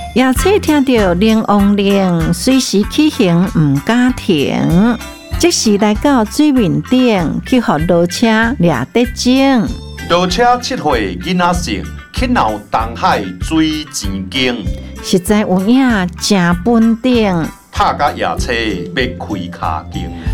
夜车听到铃嗡铃，随时起行唔敢停，即时来到水面顶，去互落车掠得精。 落车七岁囡仔性，去闹东海水钱经。 实在有影真本定， 拍甲夜车要开脚经。